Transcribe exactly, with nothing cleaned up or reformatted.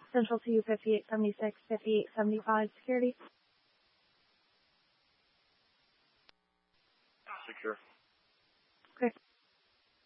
Central to fifty-eight seventy-six, fifty-eight seventy-five, security. Secure. Okay.